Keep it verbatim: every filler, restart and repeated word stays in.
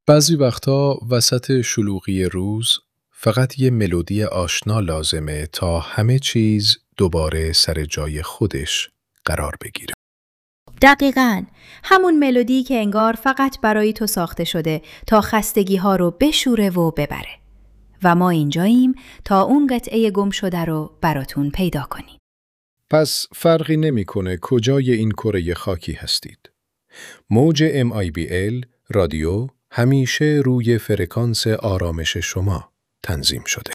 بعضی وقتا وسط شلوغی روز فقط یه ملودی آشنا لازمه تا همه چیز دوباره سر جای خودش قرار بگیره. دقیقاً، همون ملودی که انگار فقط برای تو ساخته شده تا خستگی ها رو بشوره و ببره. و ما اینجاییم تا اون قطعه گم شده رو براتون پیدا کنیم. پس فرقی نمیکنه کجای این کره خاکی هستید. موج ام آی بی ال رادیو همیشه روی فرکانس آرامش شما تنظیم شده.